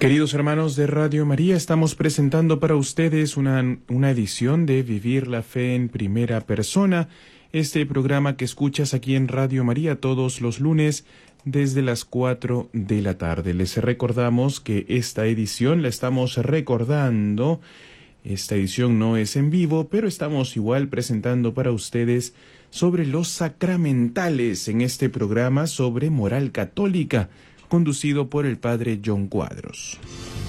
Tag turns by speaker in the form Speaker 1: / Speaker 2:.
Speaker 1: Queridos hermanos de Radio María, estamos presentando para ustedes una edición de Vivir la Fe en Primera Persona, este programa que escuchas aquí en Radio María todos los lunes desde las 4 de la tarde. Les recordamos que esta edición la estamos recordando. Esta edición no es en vivo, pero estamos igual presentando para ustedes sobre los sacramentales en este programa sobre moral católica, conducido por el padre John Cuadros.